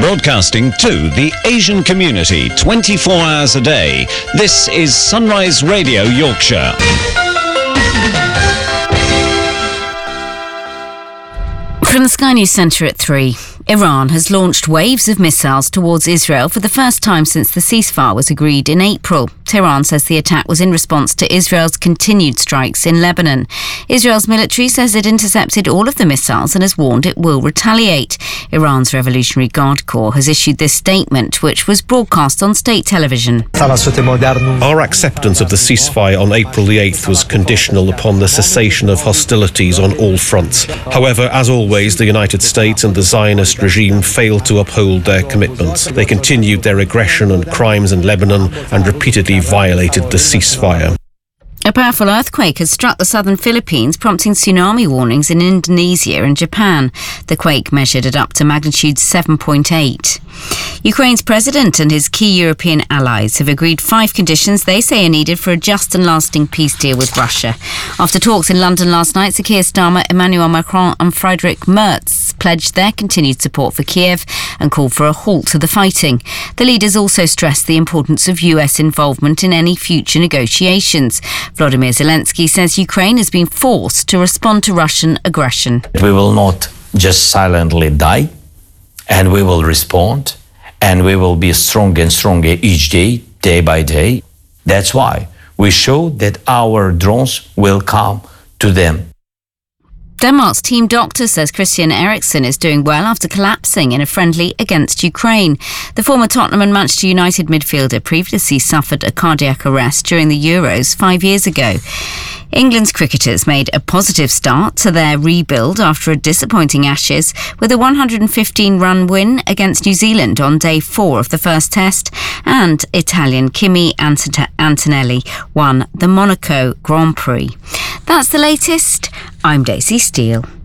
Broadcasting to the Asian community 24 hours a day. This is Sunrise Radio Yorkshire. From the Sky News Centre at 3. Iran has launched waves of missiles towards Israel for the first time since the ceasefire was agreed in April. Tehran says the attack was in response to Israel's continued strikes in Lebanon. Israel's military says it intercepted all of the missiles and has warned it will retaliate. Iran's Revolutionary Guard Corps has issued this statement, which was broadcast on state television. Our acceptance of the ceasefire on April the 8th was conditional upon the cessation of hostilities on all fronts. However, as always, the United States and the Zionist regime failed to uphold their commitments. They continued their aggression and crimes in Lebanon and repeatedly violated the ceasefire. A powerful earthquake has struck the southern Philippines, prompting tsunami warnings in Indonesia and Japan. The quake measured at up to magnitude 7.8. Ukraine's president and his key European allies have agreed 5 conditions they say are needed for a just and lasting peace deal with Russia. After talks in London last night, Sir Keir Starmer, Emmanuel Macron and Friedrich Merz pledged their continued support for Kiev and called for a halt to the fighting. The leaders also stressed the importance of US involvement in any future negotiations. Volodymyr Zelensky says Ukraine has been forced to respond to Russian aggression. We will not just silently die, and we will respond, and we will be stronger and stronger each day, day by day. That's why we show that our drones will come to them. Denmark's team doctor says Christian Eriksen is doing well after collapsing in a friendly against Ukraine. The former Tottenham and Manchester United midfielder previously suffered a cardiac arrest during the Euros 5 years ago. England's cricketers made a positive start to their rebuild after a disappointing Ashes with a 115-run win against New Zealand on day 4 of the first test, and Italian Kimi Antonelli won the Monaco Grand Prix. That's the latest. I'm Daisy Steele.